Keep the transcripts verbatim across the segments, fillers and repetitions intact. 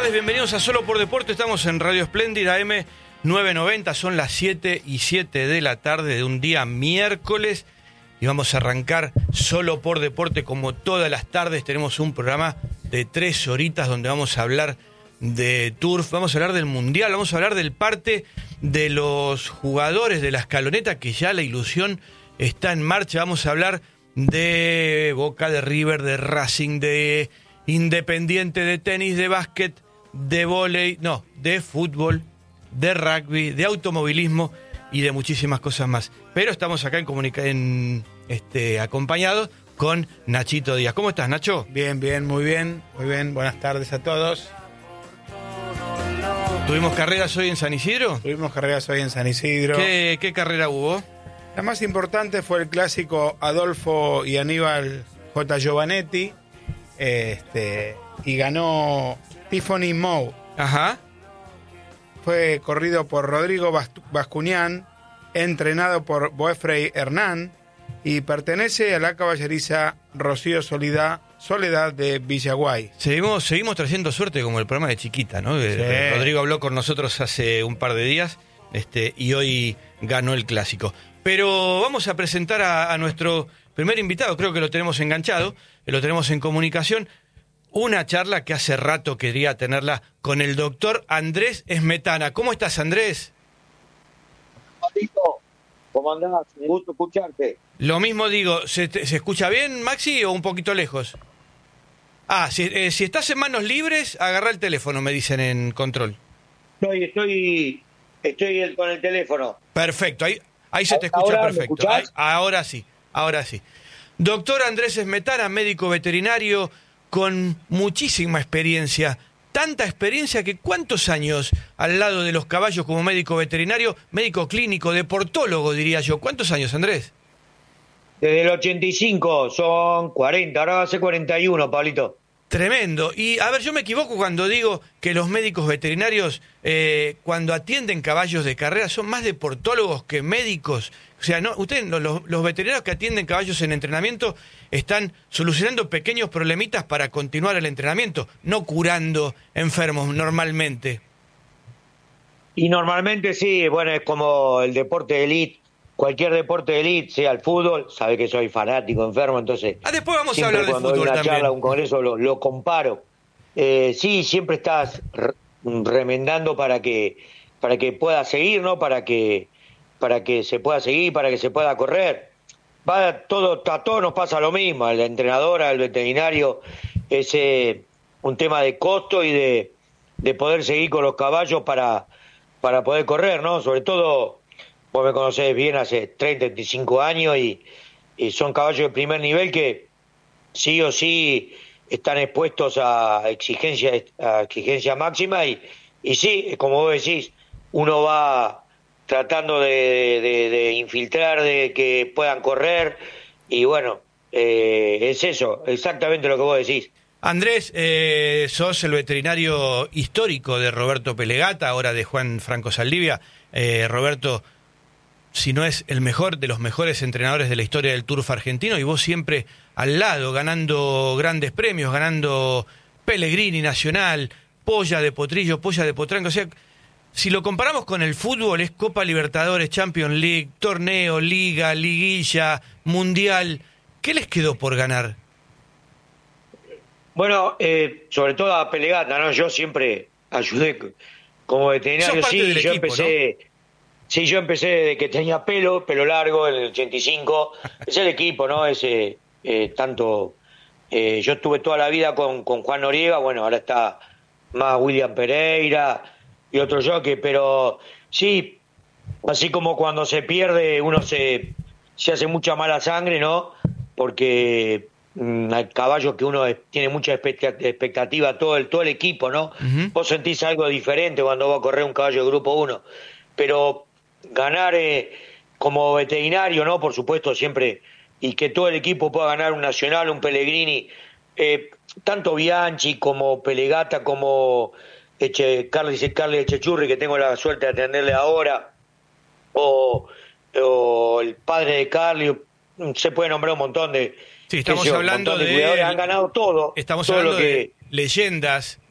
tardes, bienvenidos a Solo por Deporte. Estamos en Radio Espléndida eme novecientos noventa, son las siete y siete de la tarde de un día miércoles y vamos a arrancar Solo por Deporte. Como todas las tardes tenemos un programa de tres horitas donde vamos a hablar de turf, vamos a hablar del mundial, vamos a hablar del parte de los jugadores de la escaloneta, que ya la ilusión está en marcha. Vamos a hablar de Boca, de River, de Racing, de Independiente, de tenis, de básquet, de vóley, no, de fútbol, de rugby, de automovilismo y de muchísimas cosas más. Pero estamos acá en, comunica en este acompañados con Nachito Díaz. ¿Cómo estás, Nacho? Bien, bien, muy bien, muy bien. Buenas tardes a todos. ¿Tuvimos carreras hoy en San Isidro? Tuvimos carreras hoy en San Isidro. ¿Qué, qué carrera hubo? La más importante fue el clásico Adolfo y Aníbal J. Giovanetti. Este, y ganó Tiffany Moe. Ajá. Fue corrido por Rodrigo Bascuñán, entrenado por Boefrey Hernán, y pertenece a la caballeriza Rocío Soledad, Soledad de Villaguay. Seguimos, seguimos trayendo suerte como el programa de Chiquita, ¿no? Sí. Rodrigo habló con nosotros hace un par de días este, y hoy ganó el clásico. Pero vamos a presentar a, a nuestro primer invitado, creo que lo tenemos enganchado, lo tenemos en comunicación. Una charla que hace rato quería tenerla con el doctor Andrés Smetana. ¿Cómo estás, Andrés? ¿Cómo andás? Un gusto escucharte. Lo mismo digo, ¿se, te, ¿se escucha bien, Maxi, o un poquito lejos? Ah, si, eh, si estás en manos libres, agarrá el teléfono, me dicen en control. Estoy, estoy, estoy con el teléfono. Perfecto, ahí, ahí se te escucha perfecto. Ahí, ahora sí, ahora sí. Doctor Andrés Smetana, médico veterinario con muchísima experiencia, tanta experiencia que ¿cuántos años al lado de los caballos como médico veterinario, médico clínico, deportólogo diría yo? ¿Cuántos años, Andrés? Desde el ochenta y cinco, son cuarenta, ahora va a ser cuarenta y uno, Pablito. Tremendo. Y a ver, yo me equivoco cuando digo que los médicos veterinarios, eh, cuando atienden caballos de carrera, son más deportólogos que médicos. O sea, no, ustedes, los, los veterinarios que atienden caballos en entrenamiento están solucionando pequeños problemitas para continuar el entrenamiento, no curando enfermos normalmente. Y normalmente sí, bueno, es como el deporte de élite. Cualquier deporte de élite, sea el fútbol, sabe que soy fanático, enfermo, entonces... Ah, después vamos a hablar de fútbol también. Cuando doy una charla, un congreso, lo, lo comparo. Eh, sí, siempre estás remendando para que para que pueda seguir, ¿no? Para que para que se pueda seguir, para que se pueda correr. Va todo, a todos nos pasa lo mismo, al entrenador, al veterinario, es eh, un tema de costo y de, de poder seguir con los caballos para, para poder correr, ¿no? Sobre todo... Vos me conocés bien hace treinta, treinta y cinco años y, y son caballos de primer nivel que sí o sí están expuestos a exigencia, a exigencia máxima y, y sí, como vos decís, uno va tratando de, de, de infiltrar, de que puedan correr y bueno, eh, es eso, exactamente lo que vos decís. Andrés, eh, sos el veterinario histórico de Roberto Pelegata, ahora de Juan Franco Saldivia. Eh, Roberto, si no es el mejor de los mejores entrenadores de la historia del turf argentino, y vos siempre al lado, ganando grandes premios, ganando Pellegrini Nacional, Polla de Potrillo, Polla de Potranco. O sea, si lo comparamos con el fútbol, es Copa Libertadores, Champions League, torneo, liga, liguilla, mundial. ¿Qué les quedó por ganar? Bueno, eh, sobre todo a Pelegata, ¿no? Yo siempre ayudé como veterinario, sí, yo equipo, empecé... ¿no? Sí, yo empecé desde que tenía pelo, pelo largo, en el ochenta y cinco. Es el equipo, ¿no? Ese, eh, tanto... Eh, yo estuve toda la vida con, con Juan Noriega, bueno, ahora está más William Pereira y otro jockey, pero sí, así como cuando se pierde uno se, se hace mucha mala sangre, ¿no? Porque mmm, hay caballos que uno es, tiene mucha expectativa, todo el, todo el equipo, ¿no? Uh-huh. Vos sentís algo diferente cuando va a correr un caballo de grupo uno, pero... ganar eh, como veterinario, ¿no? Por supuesto, siempre, y que todo el equipo pueda ganar un Nacional, un Pellegrini, eh, tanto Bianchi como Pelegata, como Eche, Carles Carles Echechurri, que tengo la suerte de atenderle ahora, o, o el padre de Carles, se puede nombrar un montón de... Sí, estamos yo, hablando de, de... cuidadores, han ganado todo. Estamos todo hablando lo que... de leyendas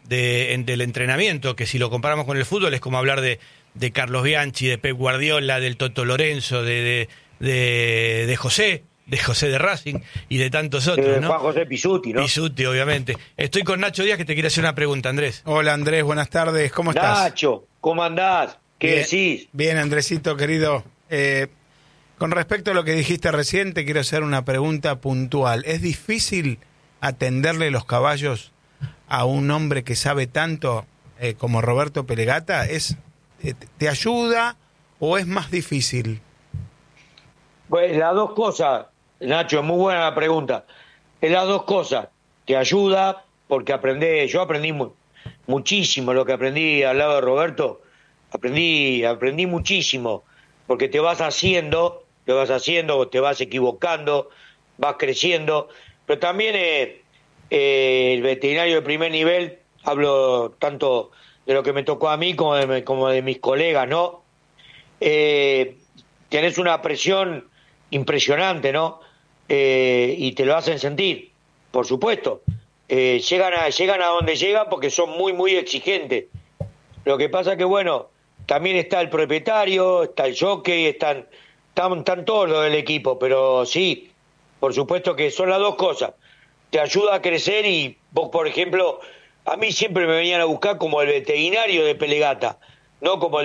de, en, del entrenamiento, que si lo comparamos con el fútbol es como hablar de, de Carlos Bianchi, de Pep Guardiola, del Toto Lorenzo, de, de, de, de José, de José de Racing y de tantos otros, eh, ¿no? Juan José Pisuti, ¿no? Pisuti, obviamente. Estoy con Nacho Díaz, que te quiere hacer una pregunta, Andrés. Hola Andrés, buenas tardes, ¿cómo estás? Nacho, ¿cómo andás? ¿Qué bien, decís? Bien, Andresito, querido. Eh, con respecto a lo que dijiste recién, te quiero hacer una pregunta puntual. ¿Es difícil atenderle los caballos a un hombre que sabe tanto eh, como Roberto Pelegata? ¿Es, eh, ¿Te ayuda o es más difícil? Pues las dos cosas, Nacho, es muy buena la pregunta. Es las dos cosas. Te ayuda porque aprendí, yo aprendí mu muchísimo lo que aprendí al lado de Roberto. Aprendí, aprendí muchísimo, porque te vas haciendo, te vas haciendo, te vas equivocando, vas creciendo, pero también eh, eh, el veterinario de primer nivel, hablo tanto de lo que me tocó a mí como de, como de mis colegas, ¿no? Eh, tenés una presión impresionante, ¿no? Eh, y te lo hacen sentir, por supuesto. Eh, llegan a, llegan a donde llegan porque son muy, muy exigentes. Lo que pasa que, bueno, también está el propietario, está el jockey, están, están, están todos los del equipo, pero sí, por supuesto que son las dos cosas. Te ayuda a crecer y vos, por ejemplo, a mí siempre me venían a buscar como el veterinario de Pelegata, no como el